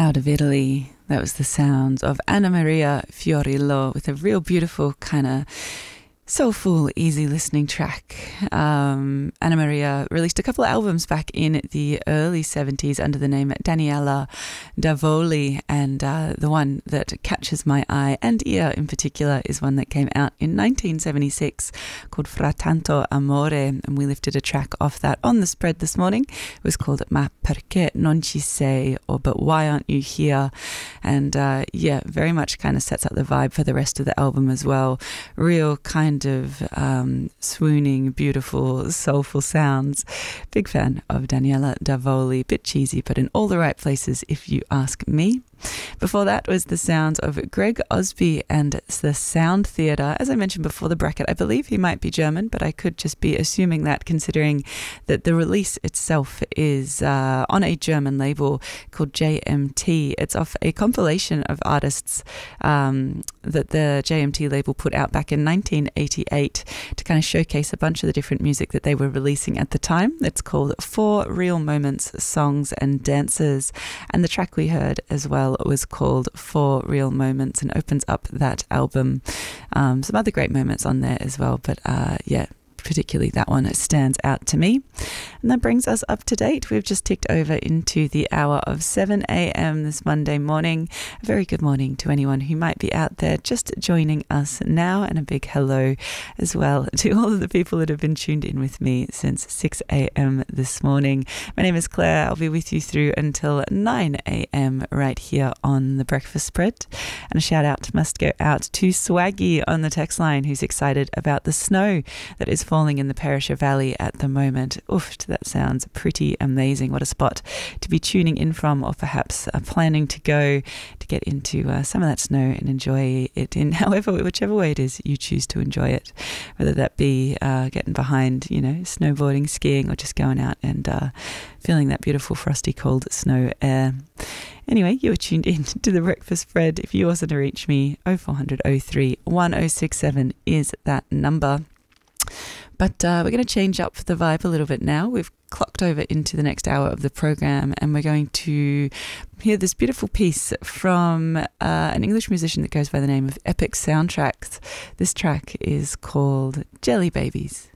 Out of Italy, that was the sounds of Anna Maria Fiorillo with a real beautiful kind of soulful, easy listening track. Anna Maria released a couple of albums back in the early 70s under the name Daniela Davoli, and the one that catches my eye and ear in particular is one that came out in 1976 called Fra Tanto Amore, and we lifted a track off that on the spread this morning. It was called Ma Perché Non Ci Sei, or But Why Aren't You Here? And very much kind of sets up the vibe for the rest of the album as well. Real kind of swooning, beautiful, soulful sounds. Big fan of Daniela Davoli. Bit cheesy, but in all the right places if you ask me. Before that was the sounds of Greg Osby and the Sound Theatre. As I mentioned before the bracket, I believe he might be German, but I could just be assuming that considering that the release itself is on a German label called JMT. It's off a compilation of artists that the JMT label put out back in 1988 to kind of showcase a bunch of the different music that they were releasing at the time. It's called 4 Real Moments, Songs and Dances, and the track we heard as well was called 4 Real Moments and opens up that album. Some other great moments on there as well, but particularly that one stands out to me. And that brings us up to date. We've just ticked over into the hour of 7 a.m. this Monday morning. A very good morning to anyone who might be out there just joining us now, and a big hello as well to all of the people that have been tuned in with me since 6 a.m. this morning. My name is Claire. I'll be with you through until 9 a.m. right here on The Breakfast Spread. And a shout out must go out to Swaggy on the text line, who's excited about the snow that is falling in the Perisher Valley at the moment. Oof, that sounds pretty amazing. What a spot to be tuning in from, or perhaps planning to go to get into some of that snow and enjoy it in whichever way it is you choose to enjoy it, whether that be getting behind, snowboarding, skiing, or just going out and feeling that beautiful frosty cold snow air. Anyway, you are tuned in to The Breakfast Spread. If you also want to reach me, 0400 03 1067 is that number. But we're going to change up the vibe a little bit now. We've clocked over into the next hour of the program, and we're going to hear this beautiful piece from an English musician that goes by the name of Epic Soundtracks. This track is called Jelly Babies.